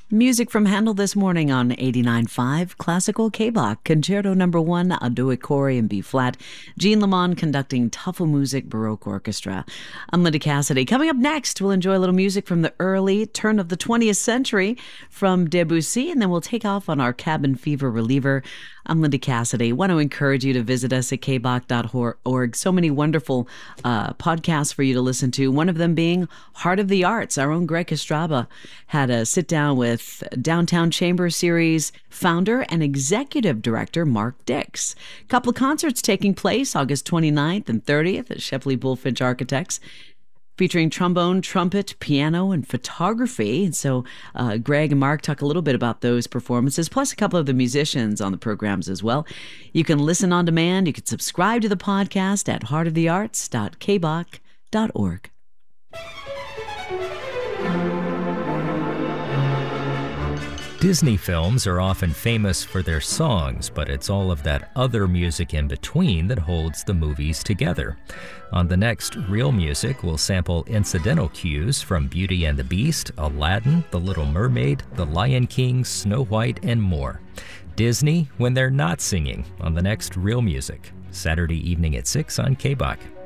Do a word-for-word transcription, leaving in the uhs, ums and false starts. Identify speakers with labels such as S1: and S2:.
S1: Music from Handel this morning on eighty-nine point five Classical K-Bach, Concerto Number One, Adoit Corey in B-flat, Jean Lamont conducting Tafelmusik Baroque Orchestra. I'm Linda Cassidy. Coming up next, we'll enjoy a little music from the early turn of the twentieth century from Debussy, and then we'll take off on our cabin fever reliever. I'm Linda Cassidy. I want to encourage you to visit us at k bach dot org. So many wonderful uh, podcasts for you to listen to. One of them being Heart of the Arts. Our own Greg Estraba had a sit down with Downtown Chamber Series founder and executive director Mark Dix. A couple of concerts taking place August twenty-ninth and thirtieth at Shepley Bullfinch Architects, featuring trombone, trumpet, piano, and photography. And so uh, Greg and Mark talk a little bit about those performances, plus a couple of the musicians on the programs as well. You can listen on demand. You can subscribe to the podcast at heart of the arts dot k bach dot org.
S2: Disney films are often famous for their songs, but it's all of that other music in between that holds the movies together. On the next Real Music, we'll sample incidental cues from Beauty and the Beast, Aladdin, The Little Mermaid, The Lion King, Snow White, and more. Disney when they're not singing on the next Real Music, Saturday evening at six on K-Bach.